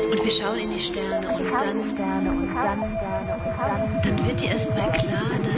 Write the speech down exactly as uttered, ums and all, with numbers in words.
Und wir schauen in die Sterne und dann, dann wird dir erst mal klar,